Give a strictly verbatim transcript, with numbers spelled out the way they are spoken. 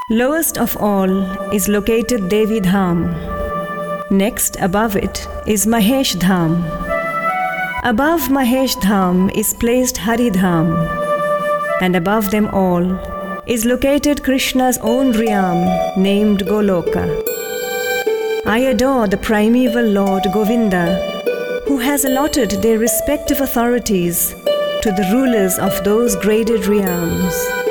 Lowest of all is located Devi Dham. Next, above it, is Mahesh Dham. Above Mahesh Dham is placed Hari Dham. And above them all is located Krishna's own realm named Goloka. I adore the primeval Lord Govinda, who has allotted their respective authorities to the rulers of those graded realms.